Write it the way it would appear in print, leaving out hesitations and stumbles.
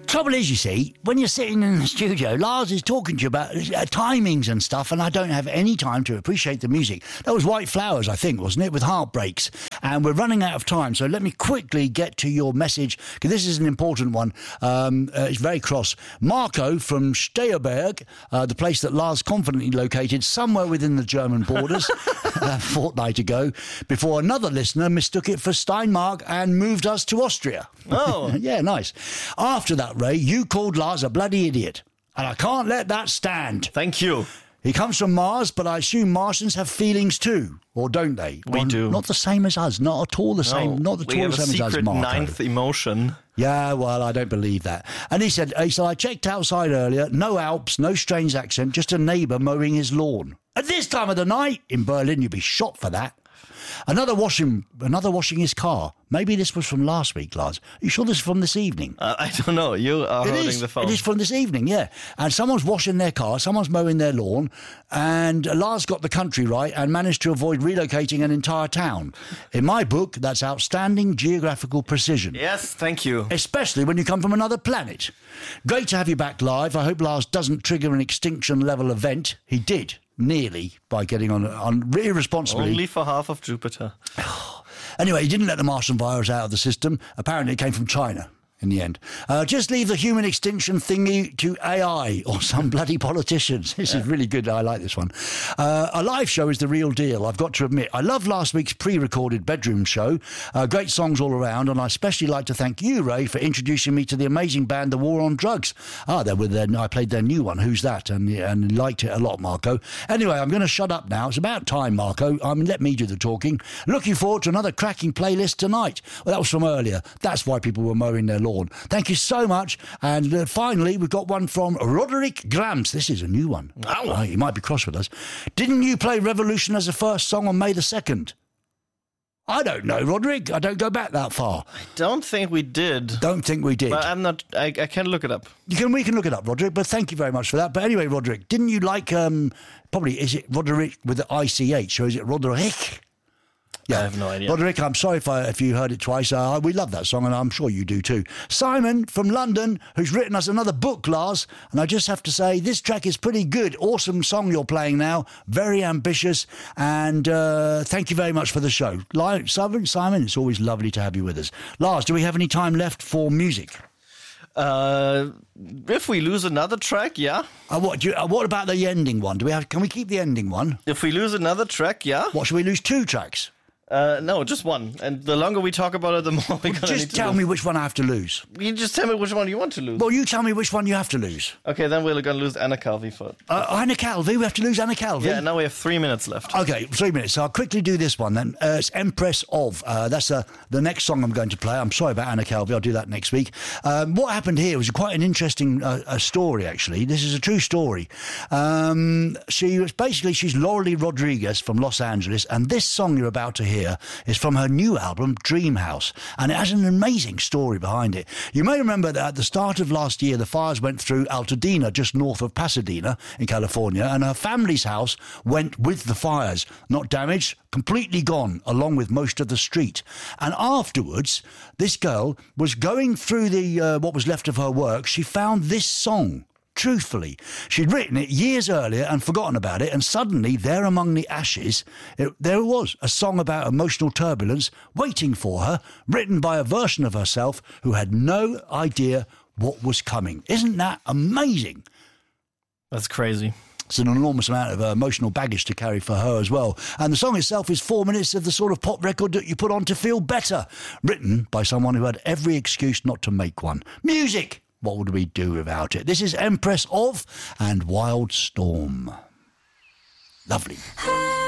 Trouble is, you see, when you're sitting in the studio, Lars is talking to you about timings and stuff, and I don't have any time to appreciate the music. That was White Flowers, I think, wasn't it, with Heartbreaks? And we're running out of time, so let me quickly get to your message, because this is an important one. It's very cross. Marco from Steyerberg, the place that Lars confidently located somewhere within the German borders a fortnight ago, before another listener mistook it for Steinmark and moved us to Austria. Oh. Yeah, nice. After that, Ray, you called Lars a bloody idiot, and I can't let that stand. Thank you. He comes from Mars, but I assume Martians have feelings too, or don't they? We do. Not the same as us, not at all the same, not at all the same as us, We have a secret Marco. ninth emotion. Yeah, well, I don't believe that. And he said, I checked outside earlier, no Alps, no strange accent, just a neighbour mowing his lawn. At this time of the night, in Berlin, you'd be shot for that. Another washing his car. Maybe this was from last week, Lars. Are you sure this is from this evening? I don't know. You are holding the phone. It is from this evening, yeah. And someone's washing their car, someone's mowing their lawn, and Lars got the country right and managed to avoid relocating an entire town. In my book, that's outstanding geographical precision. Yes, thank you. Especially when you come from another planet. Great to have you back live. I hope Lars doesn't trigger an extinction level event. He did. Nearly, by getting on irresponsibly. Only for half of Jupiter. Anyway, he didn't let the Martian virus out of the system. Apparently it came from China in the end. Just leave the human extinction thingy to AI or some bloody politicians. This is really good. I like this one. A live show is the real deal, I've got to admit. I love last week's pre-recorded bedroom show. Great songs all around, and I especially like to thank you, Ray, for introducing me to the amazing band The War on Drugs. I played their new one, Who's That? And liked it a lot, Marco. Anyway, I'm going to shut up now. It's about time, Marco. Let me do the talking. Looking forward to another cracking playlist tonight. Well, that was from earlier. That's why people were mowing their lawn. Thank you so much. And finally, we've got one from Roderick Grams. This is a new one. Oh. He might be cross with us. Didn't you play Revolution as a first song on May the 2nd? I don't know, Roderick. I don't go back that far. I don't think we did. Don't think we did. But I'm not. I can look it up. We can look it up, Roderick. But thank you very much for that. But anyway, Roderick, didn't you like probably is it Roderick with the ICH or is it Roderick? Yeah. I have no idea. Roderick, I'm sorry if you heard it twice. We love that song, and I'm sure you do too. Simon from London, who's written us another book, Lars, and I just have to say, this track is pretty good. Awesome song you're playing now. Very ambitious, and thank you very much for the show. Simon, it's always lovely to have you with us. Lars, do we have any time left for music? If we lose another track, yeah. What about the ending one? Can we keep the ending one? If we lose another track, yeah. What, should we lose 2 tracks? No, just one. And the longer we talk about it, the more we're going to need to Just tell me which one I have to lose. You just tell me which one you want to lose. Well, you tell me which one you have to lose. Okay, then we're going to lose Anna Calvi for it. Anna Calvi? We have to lose Anna Calvi? Yeah, now we have 3 minutes left. Okay, 3 minutes. So I'll quickly do this one then. It's Empress of. That's the next song I'm going to play. I'm sorry about Anna Calvi. I'll do that next week. What happened here was quite an interesting story, actually. This is a true story. She's Laurie Rodriguez from Los Angeles, and this song you're about to hear is from her new album, Dream House, and it has an amazing story behind it. You may remember that at the start of last year, the fires went through Altadena, just north of Pasadena in California, and her family's house went with the fires. Not damaged, completely gone, along with most of the street. And afterwards, this girl was going through what was left of her work. She found this song. Truthfully, she'd written it years earlier and forgotten about it, and suddenly, there among the ashes, there it was, a song about emotional turbulence waiting for her, written by a version of herself who had no idea what was coming. Isn't that amazing? That's crazy. It's an enormous amount of emotional baggage to carry for her as well. And the song itself is 4 minutes of the sort of pop record that you put on to feel better, written by someone who had every excuse not to make one. Music! What would we do without it? This is Empress of and Wild Storm. Lovely.